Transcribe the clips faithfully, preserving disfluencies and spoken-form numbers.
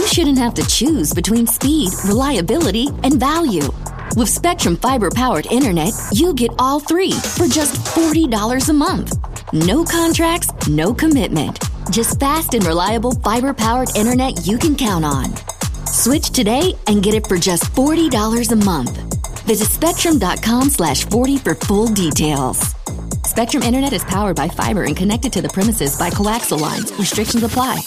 shouldn't have to choose between speed, reliability, and value. With Spectrum Fiber-powered internet, you get all three for just forty dollars a month. No contracts, no commitment. Just fast and reliable fiber-powered internet you can count on. Switch today and get it for just forty dollars a month. Visit spectrum.com slash 40 for full details. Spectrum Internet is powered by fiber and connected to the premises by coaxial lines. Restrictions apply.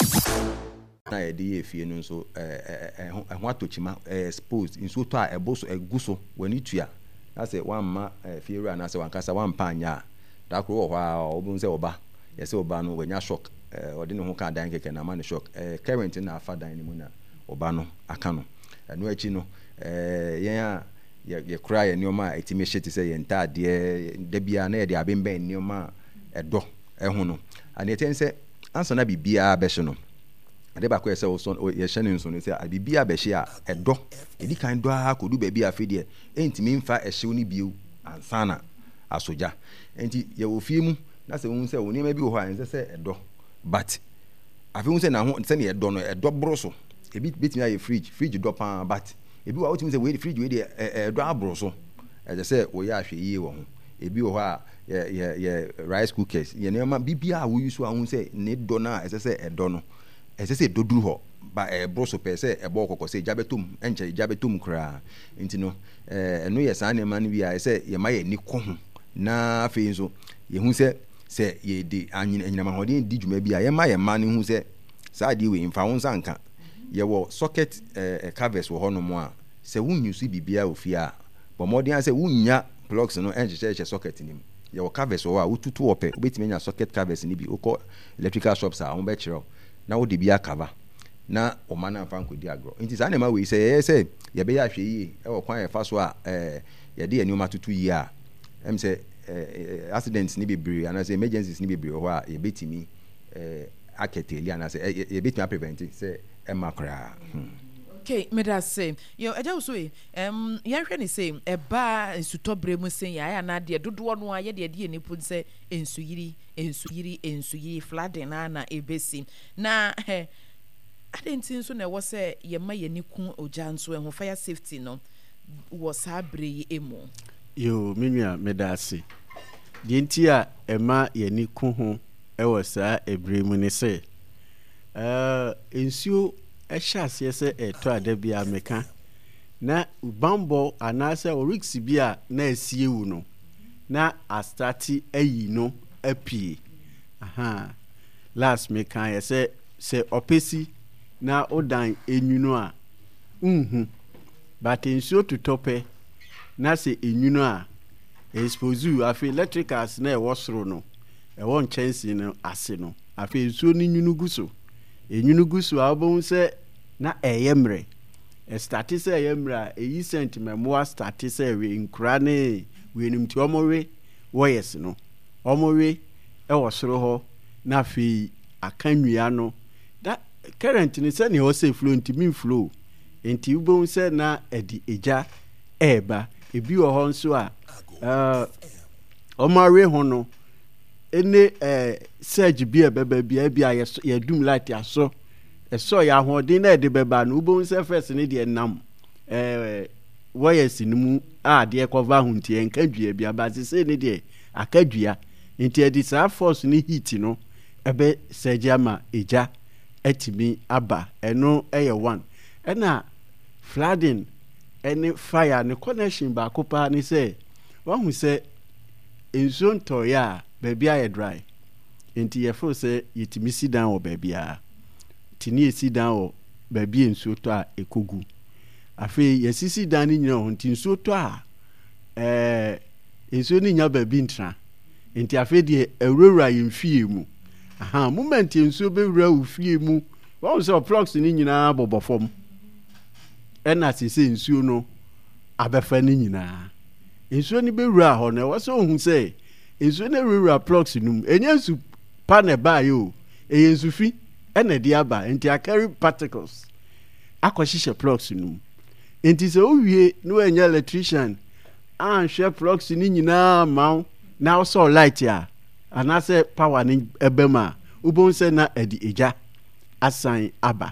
Na yedi efie no so eh eh ho atochima exposed inso to a eboso eguso wani tua na say wan ma fie ra na say wan kasa wan pa anya da kro wo ha obun say oba ye say oba no wanya shock eh odi ne ho ka dan keke na ma ne shock eh current na afa dan ni mu na oba no aka no eno achi no eh yen a ye kra ye nioma etime hye te say ye ntade da bia na ye de abemben nioma edo eho no ani ten say anso na bibia be hye no ade ba ko ese wo so ye hye ne nso no say bibia be hye a edo edi kan do a kodu ba bia fe de entimi mfa ehye oni biu ansana asoja enti ye wo fie mu na se won say woni ma bi wo ha ense say edo but afi won say na ho se ne edo no edo broso ebi betimi aye fridge fridge do pan but ebi wa wotimi say we fridge we de edo abroso e je say wo ya hwe yie wo ho ebi wo ha ye ye ye rice cookers ye ne ma bibia wo use ahun say ne do na ese say edo no ese say doduru ho ba e broso pe say e bo kokko say jabetum enche jabetum kra nti no eh eno ye san ne ma no bia say ye ma ye ni ko ho na afi nso ye hu say say ye di anyina ma hodin di djuma bia ye ma ye ma ne hu say sa di we mfa won sanka ye wo socket eh covers wo ho no mo a say won use bibia ofia bo modern say wunya plugs no enche che socket nim ye wo covers wo a wututu ope obetime nya socket covers ni bi okọ electrical shops a won be chiro na wo de bia cover na o ma na fa nkodi agro nti sa na ma we say ye say ye be ya hwe yi e wo kwan ye fa so a eh ye de enioma tutu yi a em say eh accidents ni bebre and say emergencies ni bebre ho a ye betimi eh aketeli and say ye betimi prevent say e makra okay me da say yo eja so e em ye hwe ni say e ba nsutobre mu say ya ya na de dodo no a ye de de ni pu say ensuyiri ensuyiri ensuyiri flooding na na ebesi na eh adentin so na wo say ye ma ye ni ku oja nso e ho fire safety no wo sa bre emu yo menua me da say de nti a e ma ye ni ku ho e wo sa ebre mu ni say eh ensuo e sha se se e to adabia meka na bambo anase orix bia na asie wu no na astati ayi no apie aha last meka ye se se opesi na odan enyuno a mhm but ensuo tutope na se enyuno a expose afi electricals na e wosoro no e won chance no ase no afi ensuo ni nyunu guso enyunu guso abon se na eyemre e start se eyemre e yi sent memoa start se we nkura ne we nim ti omowe wo yes no omowe e wosoro ho na fi akanwia no that current ni se ne ho se flow nti min flow nti ubon se na edi eja eba ebi wo ho nso a eh omowe ho no ene eh surge bi ebeba bi bia ye dum light aso eso ya hodin na de beba no ubon se first ne de nam eh wires ni mu a de cover hunti en kadua bia ba se ne de akadua nti e di sa force ni heat no ebe surge ama eja etimi aba eno eye one ena flooding any fire ne connection ba kopa ni say wan hu say enzo nto ya baby aye dry enti ye fo say yetimi si down o baby a tini esi down o baby enzo to a ekogu afi ye sisi down ni nyina enti enzo to a eh enzo ni nya baby ntra enti afi de ewura yemfie mu aha moment enzo be wura ufie mu wan say plugs ni nyina bobofom ena sisi enzo no abefa ni nyina enzo ni be wura ho na wo so hu say enzo na wura plugs num enya su panel ba yo eyensu fi ena di aba enti a carry particles akoshishe plugs num enti se owie no enya electrician an hwe plugs ni nyina ma na so light ya anase power ni ebema ubon se na edi eja asan aba